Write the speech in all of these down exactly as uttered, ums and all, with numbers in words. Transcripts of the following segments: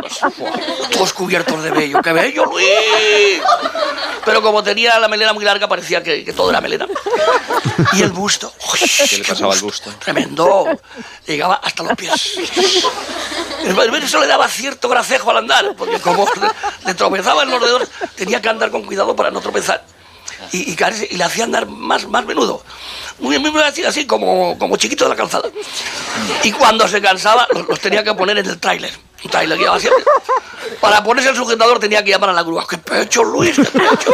lados, todos cubiertos de vello. ¡Qué bello, Luis! Pero como tenía la melena muy larga, parecía que, que todo era melena. Y el busto. Uy, ¿Qué le pasaba al busto? Tremendo. Llegaba hasta los pies. Eso le daba cierto gracejo al andar, porque como le, le tropezaba en los dedos, tenía que andar con cuidado para no tropezar. Y, y, y le hacía andar más, más menudo. Muy, muy, muy así, así como, como chiquito de la calzada. Y cuando se cansaba, los, los tenía que poner en el tráiler. Un tráiler que llevaba siempre. Para ponerse el sujetador tenía que llamar a la grúa. ¡Qué pecho, Luis! ¡Qué pecho!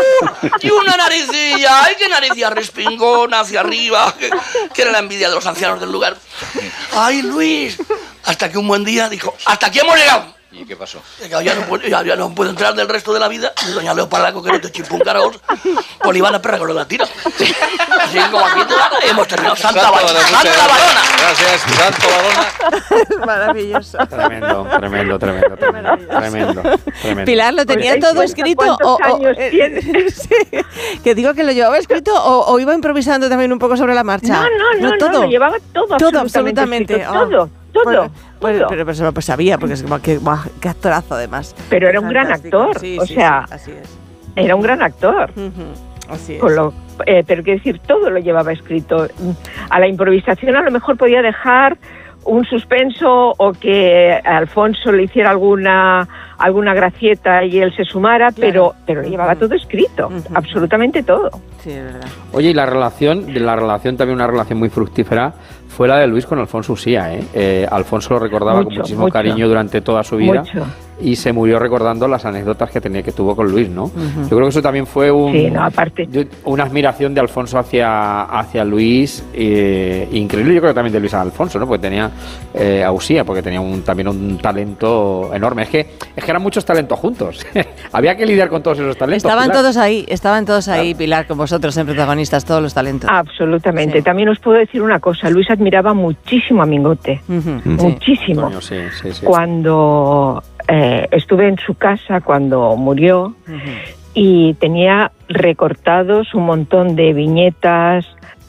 Y una naricilla. ¡Ay, qué naricilla respingona hacia arriba! Que, que era la envidia de los ancianos del lugar. ¡Ay, Luis! Hasta que un buen día dijo, ¡hasta aquí hemos llegado! ¿Y qué pasó? Ya no, puedo, ya, ya no puedo entrar del resto de la vida. Y doña Leoparda Coquerote Chimpún-Caraos, con Ivana Perra con la tira. Así como aquí hemos terminado. Santa, Santa, Bar Santa Barona. Gracias, Santo Barona. Maravilloso. Tremendo, tremendo, tremendo, tremendo, tremendo, tremendo. Pilar, ¿lo tenía Pues, todo ¿cuántos escrito? O, años o, eh, tiene? sí, que digo que lo llevaba escrito o, o iba improvisando también un poco sobre la marcha. No, no, no, no, todo. no, lo llevaba todo, Todo, absolutamente. absolutamente. Escrito, Oh. todo, todo. Bueno, pues, todo. pero, pero eso pues sabía, porque es como que, buah, qué actorazo además. Pero era un gran Fantástico. actor, Sí, o sí, sea, sí, así es. era un gran actor. Uh-huh. Así es. Con lo, eh, pero quiero decir, todo lo llevaba escrito. A la improvisación a lo mejor podía dejar un suspenso o que Alfonso le hiciera alguna alguna gracieta y él se sumara, claro. pero pero uh-huh. llevaba todo escrito, uh-huh. absolutamente todo. Sí, es verdad. Oye, y la relación, la relación también una relación muy fructífera fue la de Luis con Alfonso Usía, ¿eh? eh Alfonso lo recordaba mucho, con muchísimo mucho. cariño durante toda su vida. Mucho. Y se murió recordando las anécdotas que tenía que tuvo con Luis, ¿no? Uh-huh. Yo creo que eso también fue un, sí, no, aparte. una admiración de Alfonso hacia, hacia Luis eh, increíble. Yo creo que también de Luis a Alfonso, ¿no? Porque tenía eh, a Usía, porque tenía un, también un talento enorme. Es que, es que eran muchos talentos juntos. Había que lidiar con todos esos talentos. Estaban Pilar. todos ahí, estaban todos ahí, claro. Pilar, con vosotros en protagonistas, todos los talentos. Absolutamente. Sí. También os puedo decir una cosa. Luis admiraba muchísimo a Mingote. Uh-huh. Muchísimo. Antonio, sí, sí, sí, Cuando eh, estuve en su casa, cuando murió, uh-huh. y tenía recortados un montón de viñetas,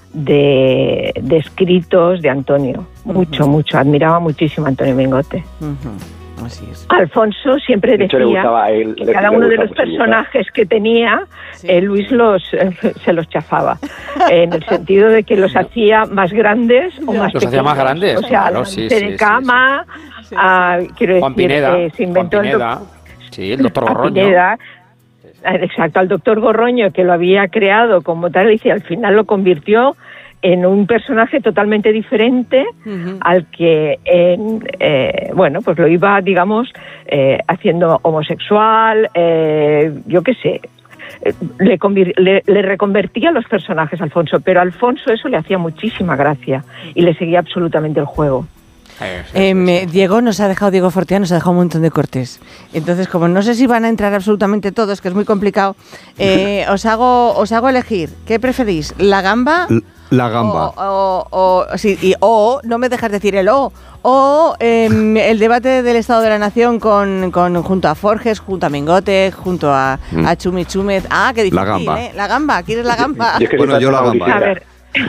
de, de escritos de Antonio. Mucho, uh-huh. mucho. Admiraba muchísimo a Antonio Mingote. Uh-huh. Así es. Alfonso siempre de hecho, decía él, que cada uno de los personajes que tenía, sí. eh, Luis los eh, se los chafaba, eh, en el sentido de que los hacía más grandes o más los pequeños. hacía más grandes. O sea, claro, sí, sí, de sí, cama, sí, sí. A, quiero Juan decir, Pineda, eh, se inventó Juan Pineda, el doc- sí, el doctor Gorroño. Pineda, exacto, al doctor Gorroño, que lo había creado como tal, y al final lo convirtió en un personaje totalmente diferente uh-huh. al que, en, eh, bueno, pues lo iba, digamos, eh, haciendo homosexual, eh, yo qué sé, le, convir- le, le reconvertía los personajes a Alfonso, pero a Alfonso eso le hacía muchísima gracia y le seguía absolutamente el juego. Eh, me, Diego nos ha dejado, Diego Fortea nos ha dejado un montón de cortes. Entonces, como no sé si van a entrar absolutamente todos, que es muy complicado, eh, os hago os hago elegir. ¿Qué preferís? ¿La gamba? La gamba. O, o, o, sí, y, o no me dejas decir el o. O eh, el debate del Estado de la Nación con, con junto a Forges, junto a Mingote, junto a, mm. a Chumi Chúmez. Ah, qué difícil, la gamba. ¿eh? La gamba, ¿quieres la gamba? Yo, yo bueno, yo la gamba. A ver.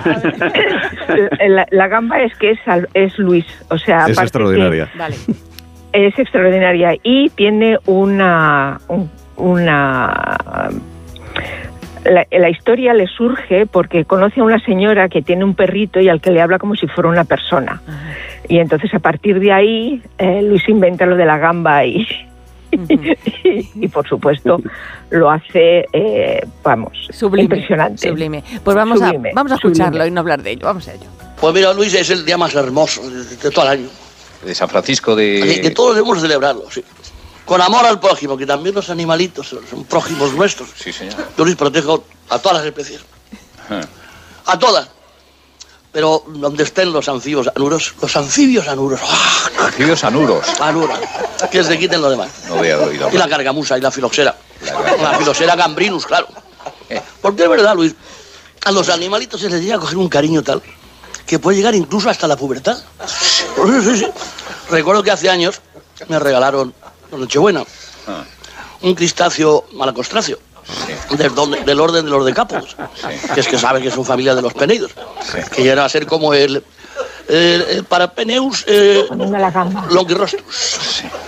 la, la gamba es que es, es Luis, o sea, es extraordinaria. Vale. Es extraordinaria y tiene una una la, la historia le surge porque conoce a una señora que tiene un perrito y al que le habla como si fuera una persona. Uh-huh. Y entonces a partir de ahí eh, Luis inventa lo de la gamba y uh-huh. y, y por supuesto lo hace, eh, vamos, sublime, impresionante. Sublime. Pues vamos, sublime, a, vamos a escucharlo sublime. y no hablar de ello. Vamos a ello. Pues mira, Luis, es el día más hermoso de, de todo el año. De San Francisco de... De, de todos debemos celebrarlo, sí. Con amor al prójimo, que también los animalitos son, son prójimos nuestros. Sí, señor. Yo, Luis, protejo a todas las especies. Ah. A todas. Pero donde estén los anfibios anuros, los anfibios anuros. ¡Oh! Anfibios anuros. Anuros. Que se quiten los demás. No había oído. Y la cargamusa y la filoxera. La, la filoxera gambrinus, claro. Porque es verdad, Luis, a los animalitos se les llega a coger un cariño tal que puede llegar incluso hasta la pubertad. Sí, sí, sí. Recuerdo que hace años me regalaron, en Nochebuena, ah. un crustáceo malacostráceo. Sí. Del, del orden de los decápodos, sí. que es que saben que son familia de los peneidos, sí. que llegan a ser como el, el, el Parapeneus eh, Longirostrum. Sí.